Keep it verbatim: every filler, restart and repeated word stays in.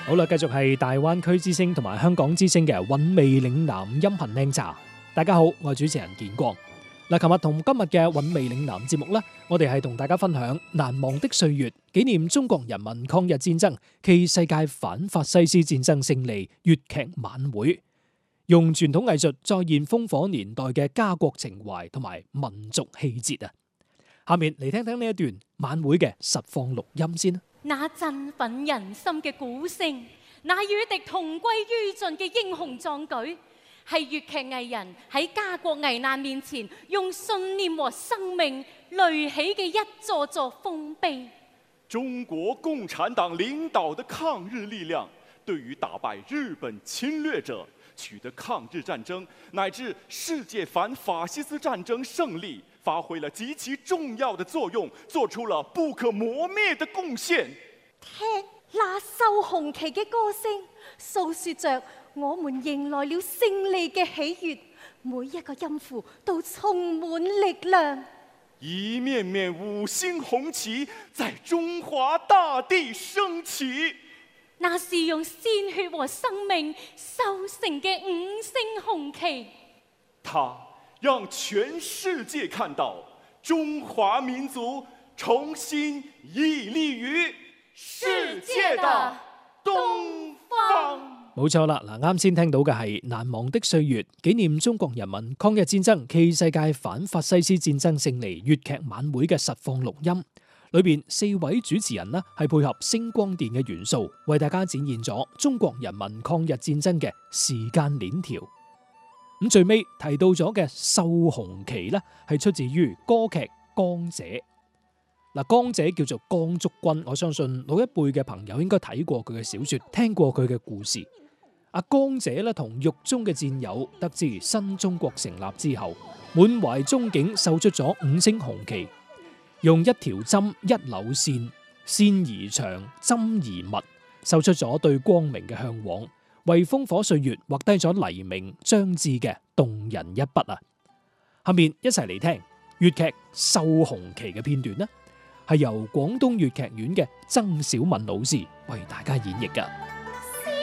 好啦，繼續係大灣區之聲同埋香港之聲嘅韻味嶺南音頻靚茶。大家好，我係主持人建光。嗱，琴日同今日嘅韻味嶺南節目呢，我哋係同大家分享難忘的歲月，紀念中國人民抗日戰爭暨世界反法西斯戰爭勝利粵劇晚會，用傳統藝術再現烽火年代嘅家國情懷同埋民族氣節啊！下面嚟聽聽呢一段晚會嘅實況錄音先啦。 那振奮人心嘅鼓聲，那與敵同歸於盡嘅英雄壯舉，係粵劇藝人喺家國危難面前用信念和生命壘起嘅一座座豐碑。 中國共產黨領導的抗日力量，對於打敗日本侵略者，取得抗日戰爭乃至世界反法西斯戰爭勝利，發揮了極其重要的作用，做出了不可磨滅的貢獻。 聽那繡紅旗嘅歌聲，訴說着我們迎來了勝利嘅喜悅，每一個音符都充滿力量。 一面面五星紅旗在中華大地升起， 那是用鮮血和生命修成嘅五星紅旗。 它讓全世界看到中華民族重新屹立於世界的東方。 冇錯啦，嗱，啱先聽到嘅係難忘的歲月，紀念中國人民抗日戰爭暨世界反法西斯戰爭勝利粵劇晚會嘅實況錄音，裏邊四位主持人呢係配合聲光電嘅元素，為大家展現咗中國人民抗日戰爭嘅時間鏈條。咁最尾提到咗嘅繡紅旗呢，係出自於歌劇《江姐》。嗱，江姐叫做江竹君，我相信老一輩嘅朋友應該睇過佢嘅小說，聽過佢嘅故事。阿江姐咧同獄中嘅戰友得知新中國成立之後，滿懷憧憬，繡出咗五星紅旗，用一條針一縷線，線而長，針而密，繡出咗對光明嘅向往，為烽火歲月畫低咗黎明將至嘅動人一筆啊！下面一齊嚟聽粵劇繡紅旗嘅片段啦，係由廣東粵劇院嘅曾小敏老師為大家演繹噶。